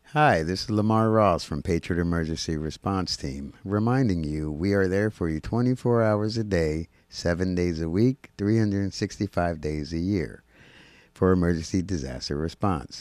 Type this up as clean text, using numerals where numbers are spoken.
Hi, this is Lamar Ross from Patriot Emergency Response Team, reminding you we are there for you 24 hours a day, 7 days a week, 365 days a year for emergency disaster response.